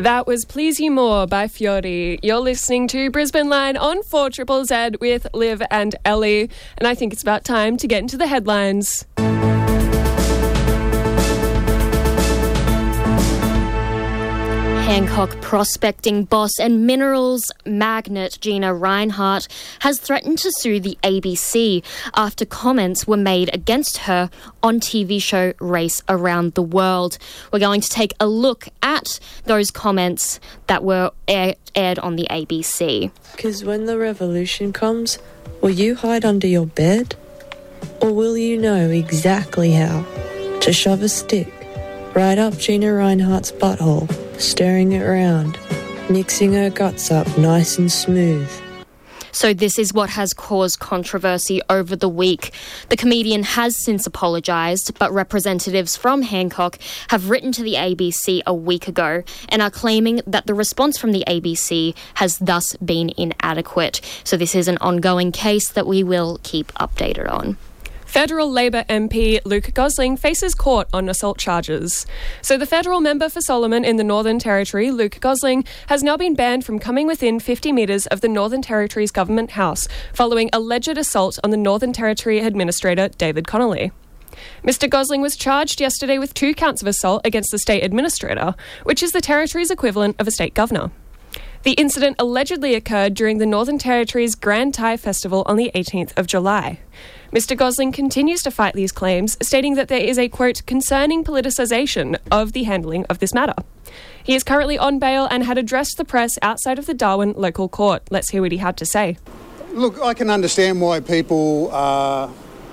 That was Please You More by Fiori. You're listening to Brisbane Line on 4ZZZ with Liv and Ellie, and I think it's about time to get into the headlines. Hancock prospecting boss and minerals magnate Gina Rinehart has threatened to sue the ABC after comments were made against her on TV show Race Around the World. We're going to take a look at those comments that were aired on the ABC. Because when the revolution comes, will you hide under your bed? Or will you know exactly how to shove a stick right up Gina Rinehart's butthole, stirring it around, mixing her guts up nice and smooth? So this is what has caused controversy over the week. The comedian has since apologised, but representatives from Hancock have written to the ABC a week ago and are claiming that the response from the ABC has thus been inadequate. So this is an ongoing case that we will keep updated on. Federal Labor MP Luke Gosling faces court on assault charges. So the federal member for Solomon in the Northern Territory, Luke Gosling, has now been banned from coming within 50 metres of the Northern Territory's government house following alleged assault on the Northern Territory Administrator, David Connolly. Mr Gosling was charged yesterday with 2 counts of assault against the state administrator, which is the territory's equivalent of a state governor. The incident allegedly occurred during the Northern Territory's Grand Thai Festival on the 18th of July. Mr Gosling continues to fight these claims, stating that there is a, quote, concerning politicisation of the handling of this matter. He is currently on bail and had addressed the press outside of the Darwin local court. Let's hear what he had to say. Look, I can understand why people are,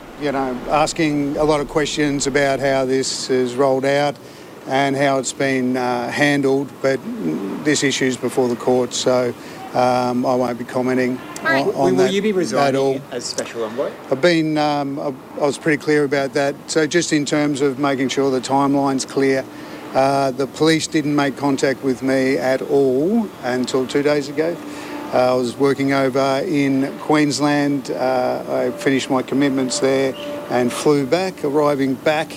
asking a lot of questions about how this is rolled out and how it's been handled, but this issue's before the court, so I won't be commenting on that. Will you be resigning at all. as Special Envoy? I was pretty clear about that. So just in terms of making sure the timeline's clear, the police didn't make contact with me at all until 2 days ago. I was working over in Queensland. I finished my commitments there and flew back, arriving back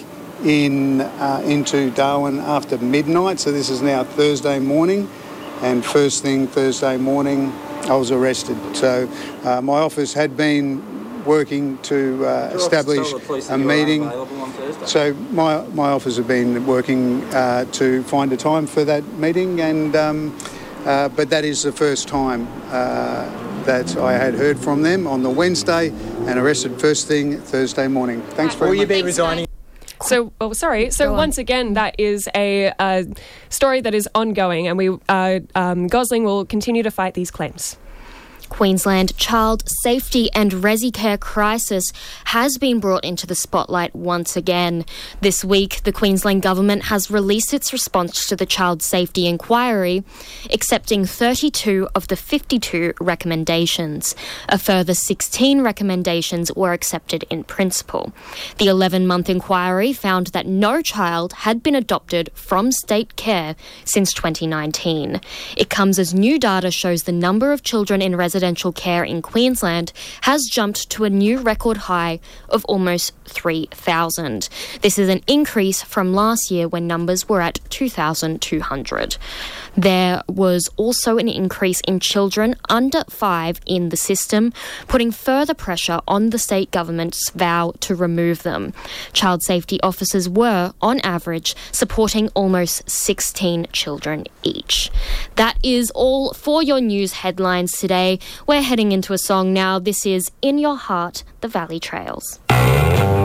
into Darwin after midnight. So this is now Thursday morning, and first thing Thursday morning I was arrested. So my office had been working to establish a meeting. So my office had been working to find a time for that meeting, and but that is the first time that I had heard from them on the Wednesday and arrested first thing Thursday morning. Thanks very much. Will you be resigning? So once again, that is a story that is ongoing, and Gosling will continue to fight these claims. Queensland child safety and resi care crisis has been brought into the spotlight once again. This week, the Queensland Government has released its response to the child safety inquiry, accepting 32 of the 52 recommendations. A further 16 recommendations were accepted in principle. The 11-month inquiry found that no child had been adopted from state care since 2019. It comes as new data shows the number of children in residential care in Queensland has jumped to a new record high of almost 3,000. This is an increase from last year when numbers were at 2,200. There was also an increase in children under 5 in the system, putting further pressure on the state government's vow to remove them. Child safety officers were, on average, supporting almost 16 children each. That is all for your news headlines today. We're heading into a song now. This is In Your Heart, The Valley Trails.